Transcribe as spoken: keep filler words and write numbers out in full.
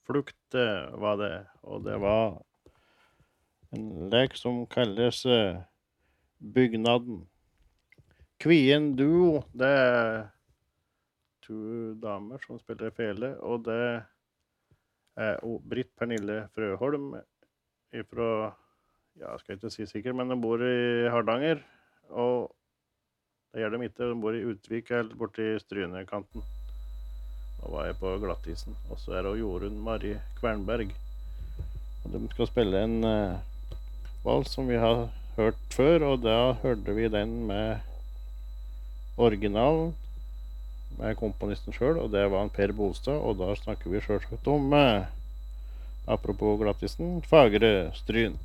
flukt eh, var det, og det var en lek som kalles eh, Bygnaden. Kvien duo, det er to damer som spiller fele, og det er o- Britt Pernille Frøholm ifra, ja, jeg skal ikke si sikkert, men de bor i Hardanger, og det gjør de ikke, de bor i Utvik eller borti Strynekanten. Nå var jeg på glattisen, og så er det Jorunn Marie Kvernberg. Og de skal spille en uh, vals som vi har hørt før, og da hørte vi den med originalen, med komponisten selv, og det var en Per Bolstad, og da snakker vi selvsagt om, uh, apropos glattisen, Fagre Stryn.